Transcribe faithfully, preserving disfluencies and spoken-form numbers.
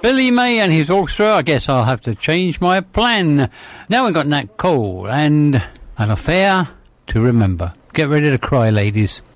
Billy May and his orchestra. I guess I'll have to change my plan. Now we've got Nat Cole and An Affair to Remember. Get ready to cry, ladies.